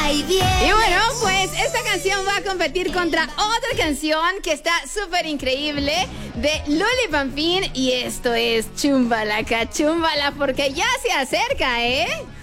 Ahí viene. Y bueno, pues esta canción va a competir contra otra canción que está súper increíble de Luli Pampín. Y esto es Chumbala Cachumbala, porque ya se acerca, ¿eh?